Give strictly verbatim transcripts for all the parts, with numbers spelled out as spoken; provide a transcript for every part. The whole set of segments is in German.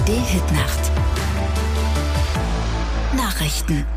D-Hit-Nacht. Nachrichten.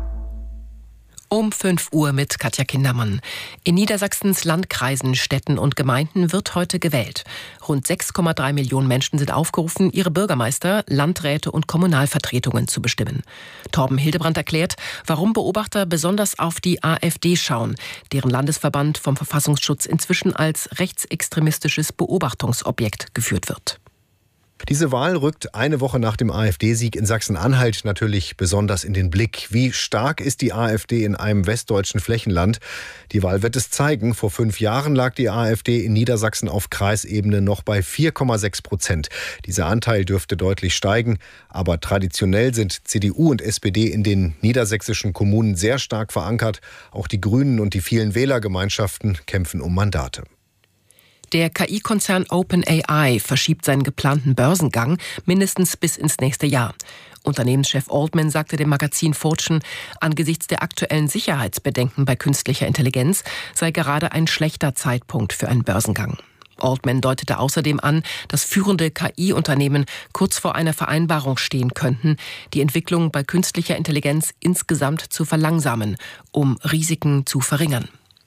Um fünf Uhr mit Katja Kindermann. In Niedersachsens Landkreisen, Städten und Gemeinden wird heute gewählt. Rund sechs Komma drei Millionen Menschen sind aufgerufen, ihre Bürgermeister, Landräte und Kommunalvertretungen zu bestimmen. Torben Hildebrand erklärt, warum Beobachter besonders auf die AfD schauen, deren Landesverband vom Verfassungsschutz inzwischen als rechtsextremistisches Beobachtungsobjekt geführt wird. Diese Wahl rückt eine Woche nach dem AfD-Sieg in Sachsen-Anhalt natürlich besonders in den Blick. Wie stark ist die AfD in einem westdeutschen Flächenland? Die Wahl wird es zeigen. Vor fünf Jahren lag die AfD in Niedersachsen auf Kreisebene noch bei vier Komma sechs Prozent. Dieser Anteil dürfte deutlich steigen. Aber traditionell sind C D U und S P D in den niedersächsischen Kommunen sehr stark verankert. Auch die Grünen und die vielen Wählergemeinschaften kämpfen um Mandate. Der K I-Konzern OpenAI verschiebt seinen geplanten Börsengang mindestens bis ins nächste Jahr. Unternehmenschef Altman sagte dem Magazin Fortune, angesichts der aktuellen Sicherheitsbedenken bei künstlicher Intelligenz sei gerade ein schlechter Zeitpunkt für einen Börsengang. Altman deutete außerdem an, dass führende K I-Unternehmen kurz vor einer Vereinbarung stehen könnten, die Entwicklung bei künstlicher Intelligenz insgesamt zu verlangsamen, um Risiken zu verringern.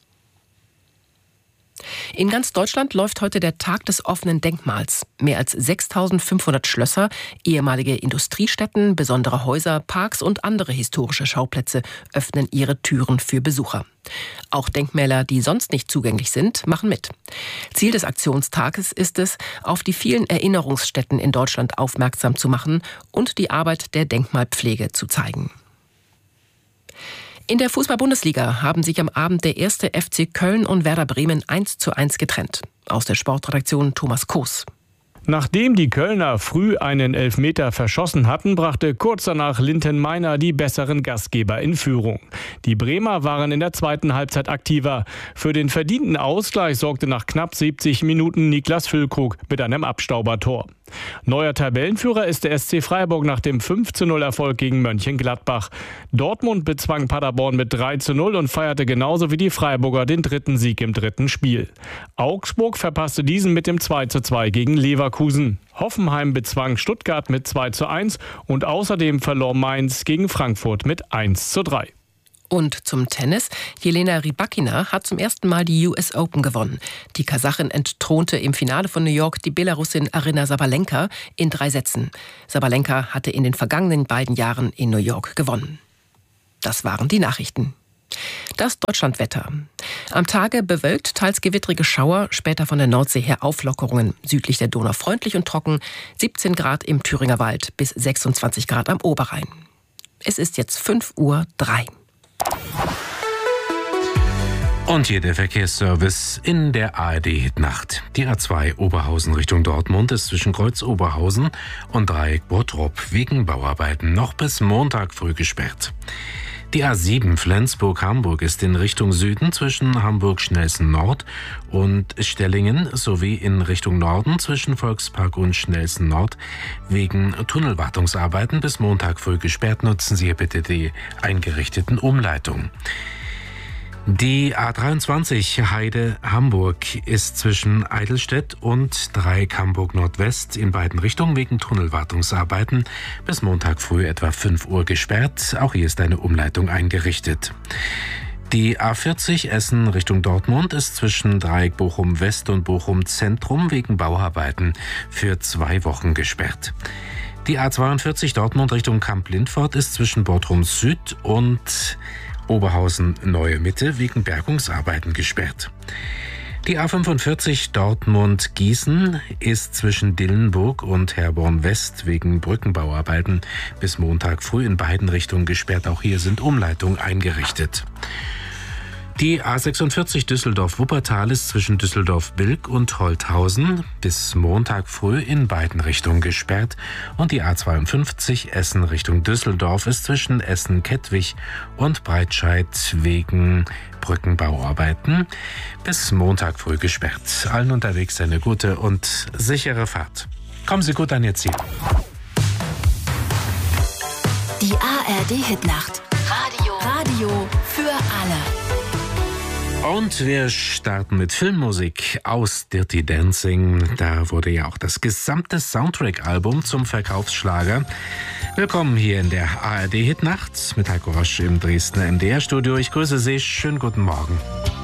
In ganz Deutschland läuft heute der Tag des offenen Denkmals. Mehr als sechstausendfünfhundert Schlösser, ehemalige Industriestätten, besondere Häuser, Parks und andere historische Schauplätze öffnen ihre Türen für Besucher. Auch Denkmäler, die sonst nicht zugänglich sind, machen mit. Ziel des Aktionstages ist es, auf die vielen Erinnerungsstätten in Deutschland aufmerksam zu machen und die Arbeit der Denkmalpflege zu zeigen. In der Fußball-Bundesliga haben sich am Abend der erste F C Köln und Werder Bremen eins zu eins getrennt. Aus der Sportredaktion Thomas Koos. Nachdem die Kölner früh einen Elfmeter verschossen hatten, brachte kurz danach Linton Meiner die besseren Gastgeber in Führung. Die Bremer waren in der zweiten Halbzeit aktiver. Für den verdienten Ausgleich sorgte nach knapp siebzig Minuten Niklas Füllkrug mit einem Abstaubertor. Neuer Tabellenführer ist der S C Freiburg nach dem fünf zu null Erfolg gegen Mönchengladbach. Dortmund bezwang Paderborn mit drei zu null und feierte genauso wie die Freiburger den dritten Sieg im dritten Spiel. Augsburg verpasste diesen mit dem zwei zu zwei gegen Leverkusen. Hoffenheim bezwang Stuttgart mit zwei zu eins und außerdem verlor Mainz gegen Frankfurt mit eins zu drei. Und zum Tennis. Jelena Rybakina hat zum ersten Mal die U S Open gewonnen. Die Kasachin entthronte im Finale von New York die Belarusin Aryna Sabalenka in drei Sätzen. Sabalenka hatte in den vergangenen beiden Jahren in New York gewonnen. Das waren die Nachrichten. Das Deutschlandwetter. Am Tage bewölkt, teils gewittrige Schauer, später von der Nordsee her Auflockerungen. Südlich der Donau freundlich und trocken, siebzehn Grad im Thüringer Wald bis sechsundzwanzig Grad am Oberrhein. Es ist jetzt fünf Uhr drei. Und hier der Verkehrsservice in der A R D-Hitnacht. Die A zwei Oberhausen Richtung Dortmund ist zwischen Kreuz Oberhausen und Dreieck Bottrop wegen Bauarbeiten noch bis Montag früh gesperrt. Die A sieben Flensburg-Hamburg ist in Richtung Süden zwischen Hamburg-Schnellsen Nord und Stellingen sowie in Richtung Norden zwischen Volkspark und Schnellsen Nord wegen Tunnelwartungsarbeiten bis Montag früh gesperrt. Nutzen Sie hier bitte die eingerichteten Umleitungen. Die A dreiundzwanzig Heide-Hamburg ist zwischen Eidelstedt und Dreieck Hamburg Nordwest in beiden Richtungen wegen Tunnelwartungsarbeiten bis Montag früh etwa fünf Uhr gesperrt. Auch hier ist eine Umleitung eingerichtet. Die A vierzig Essen Richtung Dortmund ist zwischen Dreieck Bochum West und Bochum Zentrum wegen Bauarbeiten für zwei Wochen gesperrt. Die A zweiundvierzig Dortmund Richtung Kamp-Lindfort ist zwischen Bottrum Süd und Oberhausen Neue Mitte wegen Bergungsarbeiten gesperrt. Die A fünfundvierzig Dortmund-Gießen ist zwischen Dillenburg und Herborn West wegen Brückenbauarbeiten bis Montag früh in beiden Richtungen gesperrt. Auch hier sind Umleitungen eingerichtet. Die A sechsundvierzig Düsseldorf-Wuppertal ist zwischen Düsseldorf-Bilk und Holthausen bis Montag früh in beiden Richtungen gesperrt. Und die A zweiundfünfzig Essen Richtung Düsseldorf ist zwischen Essen-Kettwig und Breitscheid wegen Brückenbauarbeiten bis Montag früh gesperrt. Allen unterwegs eine gute und sichere Fahrt. Kommen Sie gut an Ihr Ziel. Die A R D-Hitnacht. Radio. Radio für alle. Und wir starten mit Filmmusik aus Dirty Dancing. Da wurde ja auch das gesamte Soundtrack-Album zum Verkaufsschlager. Willkommen hier in der A R D-Hitnacht mit Heiko Rosch im Dresdner M D R-Studio. Ich grüße Sie, schönen guten Morgen.